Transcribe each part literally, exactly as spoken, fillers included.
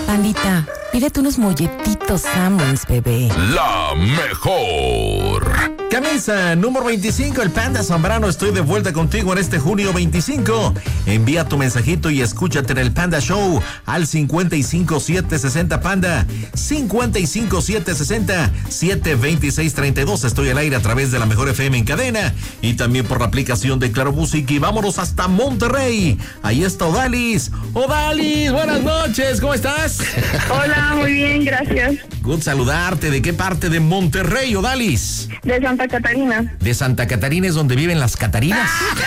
Pandita, pídete unos molletitos Samuels, bebé. La mejor. Camisa número veinticinco, el Panda Zambrano. Estoy de vuelta contigo en este junio veinticinco. Envía tu mensajito y escúchate en el Panda Show al cincuenta y cinco siete sesenta Panda, cincuenta y cinco siete sesenta siete veintiséis treinta y dos. Estoy al aire a través de la Mejor F M en cadena y también por la aplicación de Claro Música. Y vámonos hasta Monterrey. Ahí está Odalis. Odalis, buenas noches, ¿cómo estás? Hola, muy bien, gracias. Good saludarte. ¿De qué parte de Monterrey, Odalis? De Santa Catarina. ¿De Santa Catarina es donde viven las Catarinas?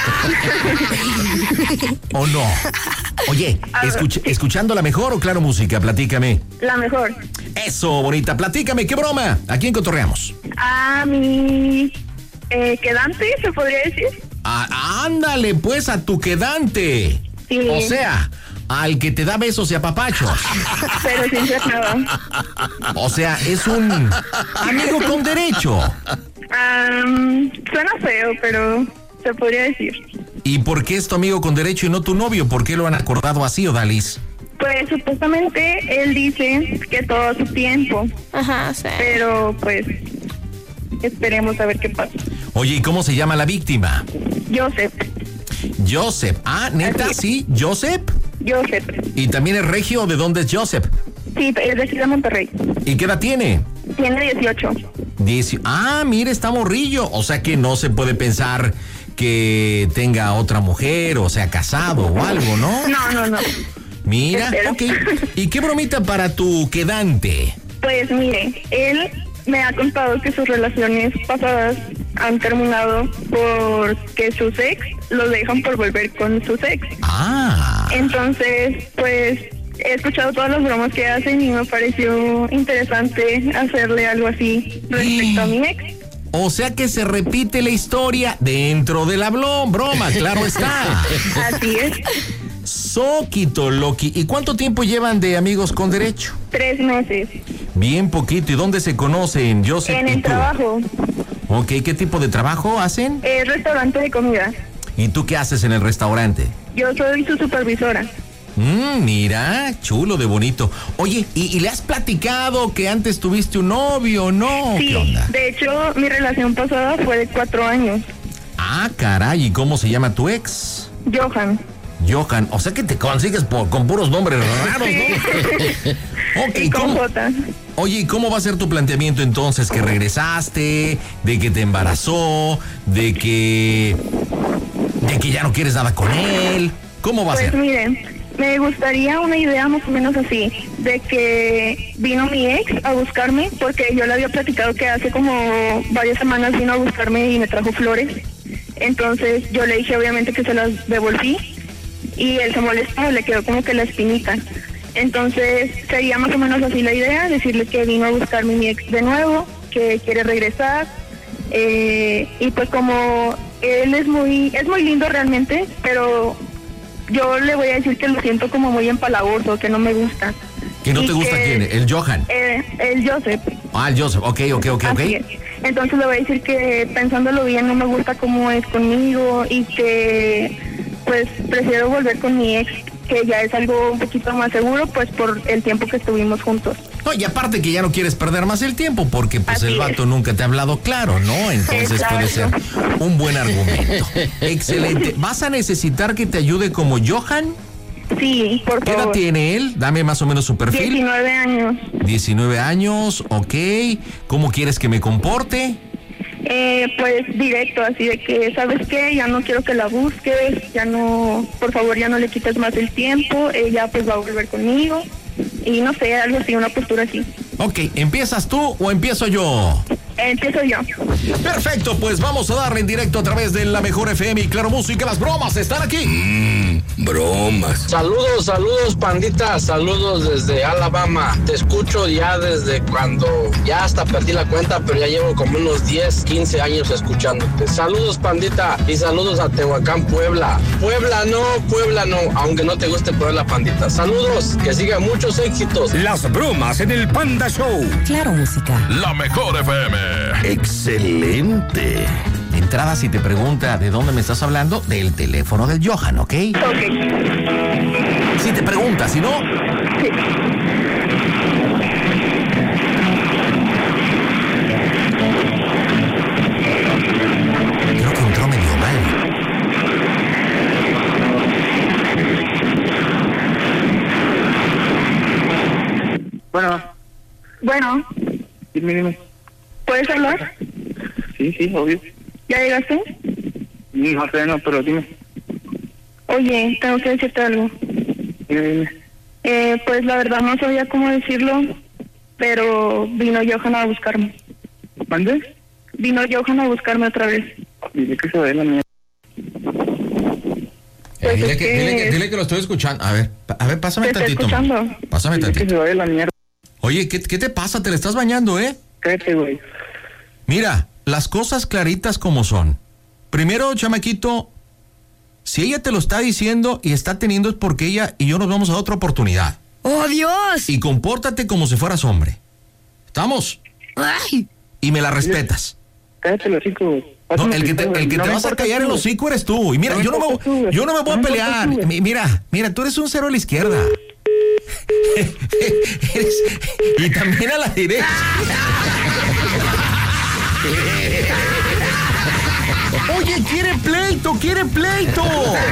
¿O no? Oye, escuch- ¿escuchando la mejor o Claro Música? Platícame. La mejor. Eso, bonita. Platícame, ¿qué broma? ¿A quién cotorreamos? A mi eh, quedante, ¿se podría decir? Ah, ándale, pues, a tu quedante. Sí. O sea, al que te da besos y apapachos. Pero sin ser nada. O sea, es un amigo con derecho. Um, suena feo, pero se podría decir. ¿Y por qué es tu amigo con derecho y no tu novio? ¿Por qué lo han acordado así, Odalis? Pues supuestamente él dice que todo a su tiempo. Ajá, sí. Pero pues esperemos a ver qué pasa. Oye, ¿y cómo se llama la víctima? Joseph. Joseph. Ah, ¿neta? Así es. Sí, Joseph. Joseph. ¿Y también es regio? ¿De dónde es Joseph? Sí, es de aquí de Monterrey. ¿Y qué edad tiene? Tiene dieciocho. Dieci- ah, mire, está morrillo. O sea que no se puede pensar que tenga otra mujer o sea casado o algo, ¿no? No, no, no. Mira, Espero. ok. ¿Y qué bromita para tu quedante? Pues mire, él me ha contado que sus relaciones pasadas han terminado porque sus ex los dejan por volver con sus ex. Ah. Entonces, pues he escuchado todas las bromas que hacen y me pareció interesante hacerle algo así respecto a mi ex. O sea que se repite la historia dentro de la blo- broma, claro está. Así es. Soquito Loki. ¿Y cuánto tiempo llevan de amigos con derecho? Tres meses. Bien poquito. ¿Y dónde se conocen, Joseph En y el tú? trabajo. Ok, ¿qué tipo de trabajo hacen? Es restaurante de comida. ¿Y tú qué haces en el restaurante? Yo soy su supervisora. Mmm, mira, chulo de bonito. Oye, ¿y, y le has platicado que antes tuviste un novio o no? Sí, ¿Qué onda? de hecho, mi relación pasada fue de cuatro años. Ah, caray, ¿y cómo se llama tu ex? Johan. Johan, o sea que te consigues por, con puros nombres raros, ¿no? Ok, Y con ¿cómo? J. Oye, ¿y cómo va a ser tu planteamiento entonces? ¿Que regresaste? ¿De que te embarazó? ¿De que... de que ya no quieres nada con él? ¿Cómo va a Pues ser? miren, me gustaría una idea más o menos así, de que vino mi ex a buscarme, porque yo le había platicado que hace como varias semanas vino a buscarme y me trajo flores. Entonces yo le dije obviamente que se las devolví y él se molestó, le quedó como que la espinita. Entonces sería más o menos así la idea, decirle que vino a buscarme mi ex de nuevo, que quiere regresar. Eh, y pues como él es muy, es muy lindo realmente, pero yo le voy a decir que lo siento como muy empalagoso, que no me gusta. ¿Que no Y te gusta que- quién? ¿El Johan? Eh, el Joseph. Ah, el Joseph, ok, ok, ok, ok. Así es. Entonces le voy a decir que pensándolo bien no me gusta cómo es conmigo y que pues prefiero volver con mi ex, que ya es algo un poquito más seguro pues por el tiempo que estuvimos juntos. No, y aparte que ya no quieres perder más el tiempo porque pues Así el vato es. nunca te ha hablado claro, ¿no? Entonces Exacto. puede ser un buen argumento. Excelente. ¿Vas a necesitar que te ayude como Johan? Sí, por ¿Qué edad favor. tiene él? Dame más o menos su perfil. diecinueve años. diecinueve años, ok. ¿Cómo quieres que me comporte? Eh, pues directo, así de que, ¿sabes qué? Ya no quiero que la busques, ya no, por favor, ya no le quites más el tiempo, ella pues va a volver conmigo, y no sé, algo así, una postura así. Ok, ¿empiezas tú o empiezo yo? Empiezo yo. Perfecto, pues vamos a darle en directo a través de la Mejor F M y Claro Música. Las bromas están aquí. Mmm, bromas. Saludos, saludos, pandita, saludos desde Alabama. Te escucho ya desde cuando ya hasta perdí la cuenta, pero ya llevo como unos diez, quince años escuchándote. Saludos, pandita, y saludos a Tehuacán, Puebla. Puebla no, Puebla no, aunque no te guste Puebla, pandita. Saludos, que sigan muchos éxitos. Las bromas en el Panda Show. Claro Música. La Mejor F M. Excelente. De entrada, si te pregunta de dónde me estás hablando, del teléfono del Johan, ¿ok? Ok. Si te pregunta, si no, Sí. Bueno. Bueno. Dime, dime. ¿Puedes hablar? Sí, sí, obvio. ¿Ya llegaste? No sé, no, pero dime. Oye, tengo que decirte algo. Dime, dime. Eh, pues la verdad no sabía cómo decirlo, pero vino Johan a buscarme. ¿Mande? Vino Johan a buscarme otra vez. Dile que se vaya la mierda. Eh, dile, es que, que- dile, que, dile que lo estoy escuchando. A ver, pa- a ver, pásame Te estoy tantito. escuchando. ma. Pásame Dile que tantito. se vaya la mierda. Oye, ¿qué, ¿qué te pasa? Te le estás bañando, ¿eh? Cállate, güey. Mira, las cosas claritas como son. Primero, chamaquito, si ella te lo está diciendo y está teniendo es porque ella y yo nos vamos a otra oportunidad. ¡Oh, Dios! Y compórtate como si fueras hombre. ¿Estamos? ¡Ay! Y me la respetas. Cállate los hocico, güey. No, Pásame el que te, cristal, el que no te me vas a importa callar tú, el güey. hocico eres tú. Y mira, No me yo no me, importa tú, güey. yo no me voy No a me pelear. importa tú, güey. Mi- Mira, mira, tú eres un cero a la izquierda. Eres- y también a la derecha. Oye, quiere pleito, quiere pleito.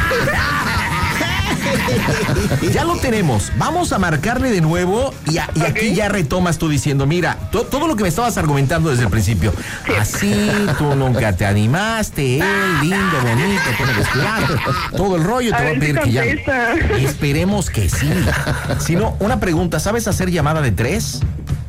Ya lo tenemos. Vamos a marcarle de nuevo y, a- y aquí ya retomas tú diciendo, mira, to- todo lo que me estabas argumentando desde el principio. Así, tú nunca te animaste, él, lindo, bonito, tú me descuidaste, todo el rollo, te A voy a ver si pedir que ya. contesta. Esperemos que sí. Si no, una pregunta, ¿sabes hacer llamada de tres?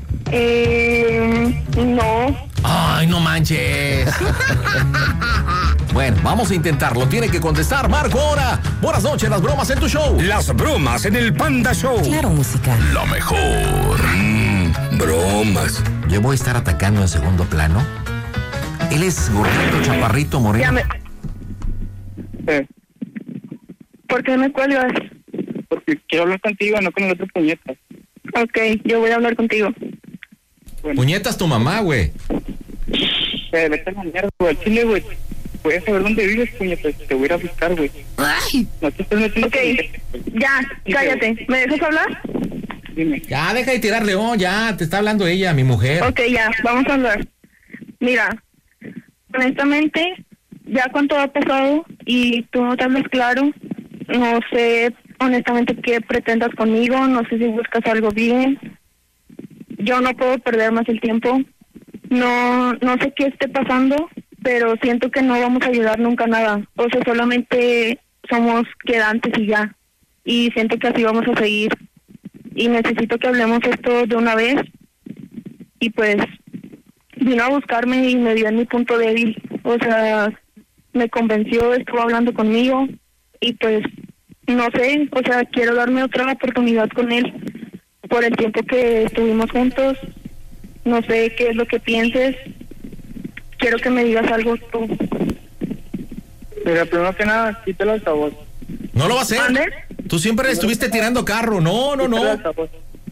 Eh, no. Ay, no manches. Bueno, vamos a intentarlo. Tiene que contestar Marco ahora. Buenas noches, las bromas en tu show. Las bromas en el Panda Show. Claro, música. Lo mejor. Mm, bromas. Yo voy a estar atacando en segundo plano. Él es gordito, chaparrito, moreno. Ya me... Eh, ¿Por qué me cuelgas? porque quiero hablar contigo, no con el otro puñeta. Ok, yo voy a hablar contigo. Bueno, Puñetas tu mamá, güey. eh, vete a la mierda, güey. Al chile, güey. Voy a saber dónde vives, puñeta. Te voy a ir a buscar, güey. ¡Ay! No te estés metiendo Ok, con- ya, cállate. ¿Me dejas hablar? Dime. Ya, deja de tirar león, ya, te está hablando ella, mi mujer. Ok, ya, vamos a hablar. Mira, honestamente, ya cuánto ha pasado y tú no te hablas claro, no sé honestamente qué pretendas conmigo, no sé si buscas algo bien. Yo no puedo perder más el tiempo. No, no sé qué esté pasando, pero siento que no vamos a ayudar nunca a nada. O sea, solamente somos quedantes y ya. Y siento que así vamos a seguir. Y necesito que hablemos esto de una vez. Y pues vino a buscarme y me dio en mi punto débil. O sea, me convenció, estuvo hablando conmigo y pues no sé, o sea, quiero darme otra oportunidad con él por el tiempo que estuvimos juntos. No sé qué es lo que pienses. Quiero que me digas algo tú. Mira, primero que nada, quita el altavoz. No lo va a hacer. ¿Mande? Tú siempre le estuviste tirando carro. No, no, Quita el no. altavoz.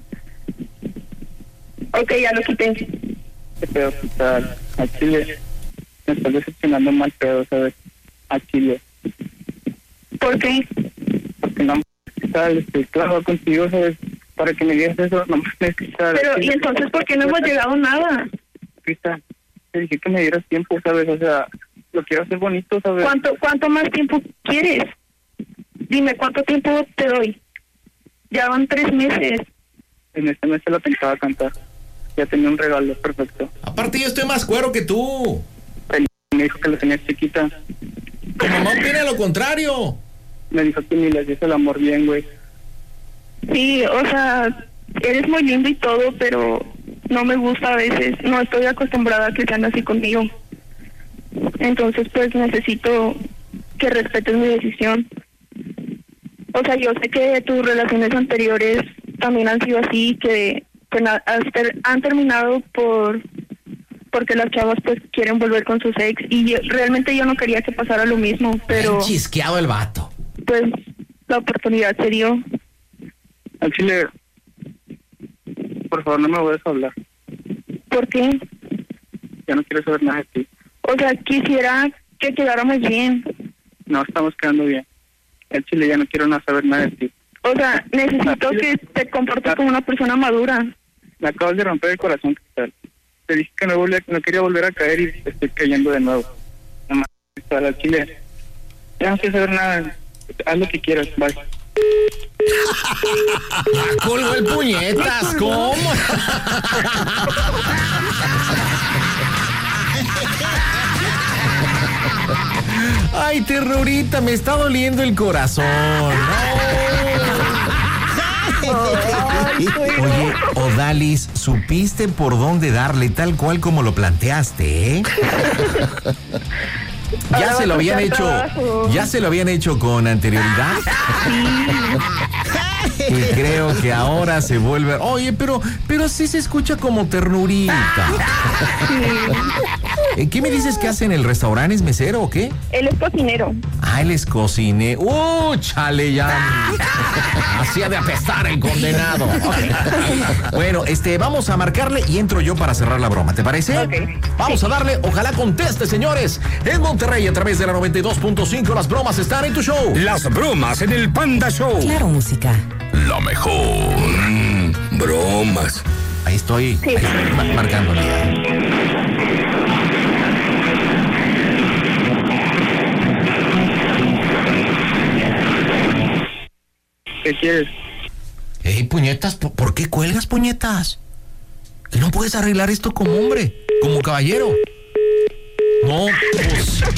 Ok, ya lo quité. Qué pedo, o sea, a Chile. Me estás decepcionando mal pedo, ¿sabes? A Chile. ¿Por qué? Porque no me estoy claro contigo, ¿sabes? Para que me digas eso, no me Cristal. Pero, ¿y entonces por qué no hemos llegado a nada? Cristal, te dije que me dieras tiempo, ¿sabes? O sea, lo quiero hacer bonito, ¿sabes? ¿Cuánto, cuánto más tiempo quieres? Dime, ¿cuánto tiempo te doy? Ya van tres meses. En este mes se la pensaba cantar. Ya tenía un regalo perfecto. Aparte yo estoy más cuero que tú. El me dijo que la tenía chiquita. Tu mamá opina lo contrario. Me dijo que ni le hacías el amor bien, güey. Sí, o sea, eres muy lindo y todo, pero no me gusta a veces. No estoy acostumbrada a que sean así conmigo. Entonces, pues necesito que respetes mi decisión. O sea, yo sé que tus relaciones anteriores también han sido así, que pues, ha- has ter- han terminado por porque las chavas pues quieren volver con sus ex y yo- realmente yo no quería que pasara lo mismo, pero Bien chisqueado el vato. pues la oportunidad se dio. Al Chile, por favor, no me vuelvas a hablar. ¿Por qué? Ya no quiero saber nada de ti. O sea, quisiera que quedáramos bien. No estamos quedando bien. Al Chile ya no quiero nada saber nada de ti. O sea, necesito que te comportes como una persona madura. Me acabas de romper el corazón, Cristal. Te dije que no, volvía, no quería volver a caer y estoy cayendo de nuevo. No más, Cristal, al Chile. Ya no quiero saber nada. Haz lo que quieras. Bye. Ya colgó el puñetas, ¿cómo? Ay, terrorita, me está doliendo el corazón. No. Oye, Odalis, supiste por dónde darle tal cual como lo planteaste, ¿eh? Ya se lo habían hecho, ya se lo habían hecho con anterioridad. Y creo que ahora se vuelve. Oye, pero, pero sí se escucha como ternurita. ¿Qué me dices que hace en el restaurante? ¿Es mesero o qué? Él es cocinero. Ah, él es cocinero. ¡Uh, chale ya! Hacía de apestar el condenado. Okay. Bueno, este, vamos a marcarle y entro yo para cerrar la broma, ¿te parece? Okay. Vamos a darle, ojalá conteste, señores. En Monterrey, a través de la noventa y dos punto cinco, las bromas están en tu show. Las bromas en el Panda Show. Claro, música. La mejor. Mm, bromas. Ahí estoy, Sí. ahí estoy ma- marcándole. ¿Qué quieres? Ey, puñetas, ¿por, ¿por qué cuelgas, puñetas? Que no puedes arreglar esto como hombre, como caballero. No, pues...